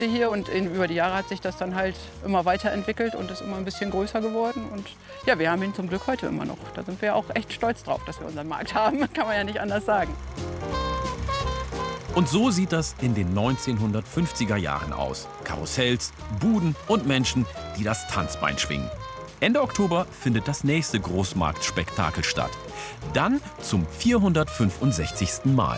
hier und über die Jahre hat sich das dann halt immer weiterentwickelt und ist immer ein bisschen größer geworden. Und ja, wir haben ihn zum Glück heute immer noch. Da sind wir auch echt stolz drauf, dass wir unseren Markt haben. Kann man ja nicht anders sagen. Und so sieht das in den 1950er Jahren aus. Karussells, Buden und Menschen, die das Tanzbein schwingen. Ende Oktober findet das nächste Großmarktspektakel statt. Dann zum 465. Mal.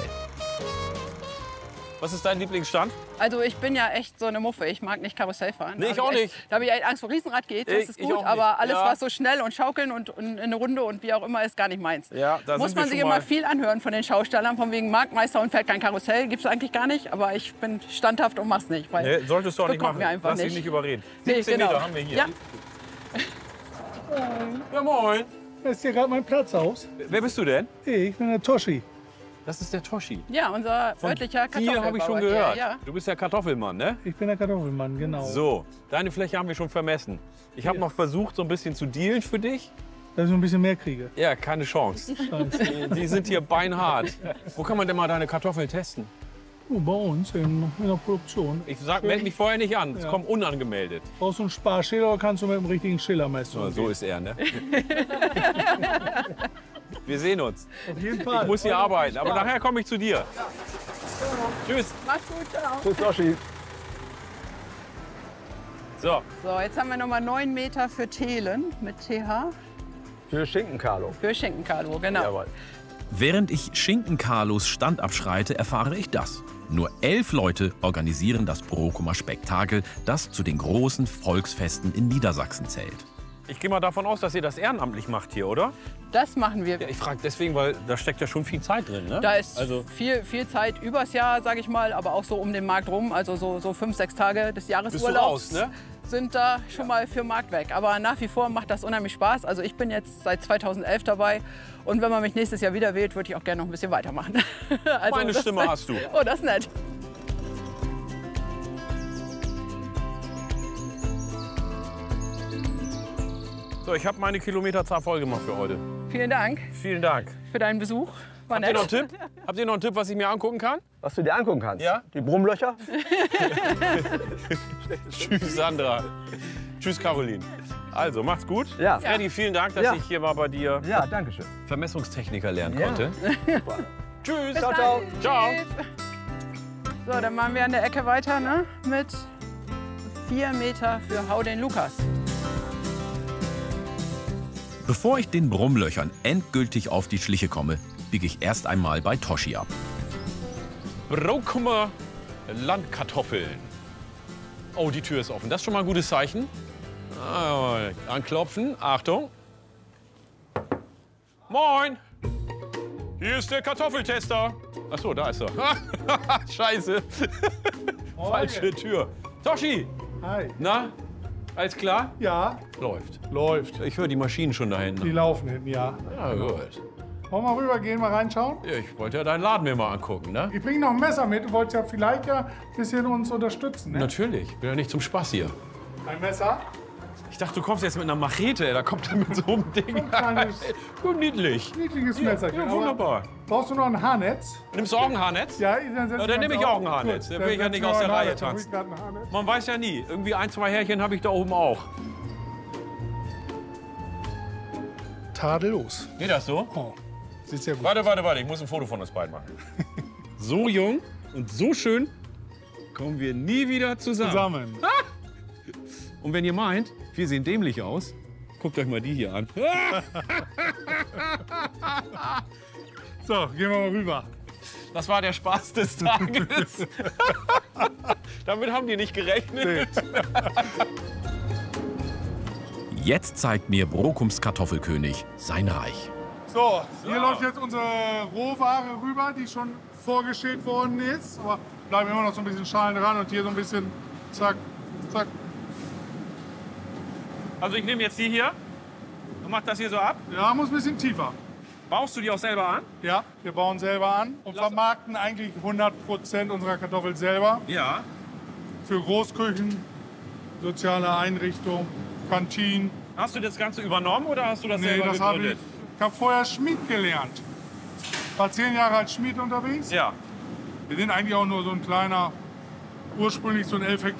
Was ist dein Lieblingsstand? Also ich bin ja echt so eine Muffe. Ich mag nicht Karussell fahren. Nee, ich auch nicht. Da habe ich echt Angst vor Riesenrad geht, das ist Ich gut. auch nicht. Aber alles, Ja. was so schnell und schaukeln und eine Runde und wie auch immer, ist gar nicht meins. Ja, da Muss sind wir man sich schon immer mal. viel anhören von den Schaustellern, von wegen Marktmeister und fährt kein Karussell. Gibt es eigentlich gar nicht, aber ich bin standhaft und mach's nicht. Weil Nee, solltest du auch nicht bekommt machen. mir einfach Lass dich nicht. nicht überreden. Nee, 17 genau. Meter haben wir hier. Ja. Ja, moin. Das ist hier gerade mein Platz aus. Wer bist du denn? Ich bin der Toshi. Das ist der Toshi. Ja, unser örtlicher Kartoffelbauer. Hier habe ich schon hier, gehört. Ja. Du bist der Kartoffelmann, ne? Ich bin der Kartoffelmann, genau. So, deine Fläche haben wir schon vermessen. Ich habe noch versucht, so ein bisschen zu dealen für dich. Dass ich ein bisschen mehr kriege. Ja, keine Chance. Die sind hier beinhart. Wo kann man denn mal deine Kartoffeln testen? Oh, bei uns in der Produktion. Ich melde mich vorher nicht an. Es kommt unangemeldet. Brauchst du einen Sparschäler oder kannst du mit dem richtigen Schiller messen? So ist er, ne? Wir sehen uns. Auf jeden Fall. Ich muss hier arbeiten, aber nachher komme ich zu dir. Tschüss. Mach's gut, ciao. Tschüss, Toshi. So, So, jetzt haben wir nochmal 9 Meter für Thelen mit TH. Für Schinken-Carlo. Für Schinken-Carlo, genau. Jawohl. Während ich Schinken-Carlos Stand abschreite, erfahre ich das. Nur 11 Leute organisieren das Brokumer Spektakel, das zu den großen Volksfesten in Niedersachsen zählt. ich gehe mal davon aus, dass ihr das ehrenamtlich macht hier, oder? Das machen wir. Ja, ich frage deswegen, weil da steckt ja schon viel Zeit drin, ne? Da ist also, viel Zeit übers Jahr, sage ich mal, aber auch so um den Markt rum. Also so 5, 6 Tage des bist du Jahresurlaubs raus, ne? sind da schon mal für Markt weg. Aber nach wie vor macht das unheimlich Spaß. Also ich bin jetzt seit 2011 dabei. Und wenn man mich nächstes Jahr wieder wählt, würde ich auch gerne noch ein bisschen weitermachen. Also Meine Stimme hast du. Oh, das ist nett. So, ich habe meine Kilometerzahl voll gemacht für heute. Vielen Dank Vielen Dank. für deinen Besuch. War Habt ihr noch nett. einen Tipp? Habt ihr noch einen Tipp, was ich mir angucken kann? Was du dir angucken kannst. Ja? Die Brummlöcher. Tschüss, Sandra. Tschüss, Caroline. Also, macht's gut. Ja. Freddy, vielen Dank, dass Ja. ich hier mal bei dir Ja, danke schön. Vermessungstechniker lernen Ja. konnte. Tschüss. Ciao, ciao. Ciao. So, dann machen wir an der Ecke weiter, ne? Mit 4 Meter für Hau den Lukas. Bevor ich den Brummlöchern endgültig auf die Schliche komme, biege ich erst einmal bei Toshi ab. Brokumer Landkartoffeln. Oh, die Tür ist offen. Das ist schon mal ein gutes Zeichen. Ah, anklopfen. Achtung. Moin. Hier ist der Kartoffeltester. Ach so, da ist er. Scheiße. Falsche Tür. Toshi. Hi. Na, alles klar? Ja, Läuft. läuft. Ich höre die Maschinen schon da Die hinten. laufen hinten, ja. Ja, gut. Wollen wir mal rübergehen, mal reinschauen? Ja, ich wollte ja deinen Laden mir mal angucken, ne? Ich bringe noch ein Messer mit. Du wolltest ja vielleicht ein bisschen uns unterstützen, ne? Natürlich. Bin ja nicht zum Spaß hier. Ein Messer. Ich dachte, du kommst jetzt mit einer Machete. Da kommt er mit so einem Ding. Ein kleines, Gut niedlich. niedliches Messer. Ja, wunderbar. Brauchst du noch ein Haarnetz? Nimmst du auch ein Haarnetz? Ja, dann, setz Ja, dann ich nehme eins ich auch auf. ein Haarnetz. Gut, Dann will ich ja setz nicht noch aus der ein Reihe Haarnetz. Dann hol ich tanzen. grad ein Haarnetz. Man weiß ja nie. Irgendwie 1, 2 Härchen habe ich da oben auch. Tadellos. Geht das so? Oh, sieht sehr gut. Warte. Ich muss ein Foto von uns beiden machen. So jung und so schön kommen wir nie wieder zusammen. Und wenn ihr meint, wir sehen dämlich aus, guckt euch mal die hier an. So, gehen wir mal rüber. Das war der Spaß des Tages. Damit haben die nicht gerechnet. Jetzt zeigt mir Brokums Kartoffelkönig sein Reich. So, hier läuft jetzt unsere Rohware rüber, die schon vorgeschält worden ist. Aber bleiben immer noch so ein bisschen Schalen dran und hier so ein bisschen zack, zack. Also ich nehme jetzt die hier und mach das hier so ab. Ja, muss ein bisschen tiefer. Baust du die auch selber an? Ja, wir bauen selber an und vermarkten eigentlich 100% unserer Kartoffel selber. Ja. Für Großküchen, soziale Einrichtungen, Kantinen. Hast du das Ganze übernommen oder hast du das Nee, selber das habe ich. gegründet? Ich habe vorher Schmied gelernt. War 10 Jahre als Schmied unterwegs. Ja. Wir sind eigentlich auch nur so ein kleiner, ursprünglich so ein 11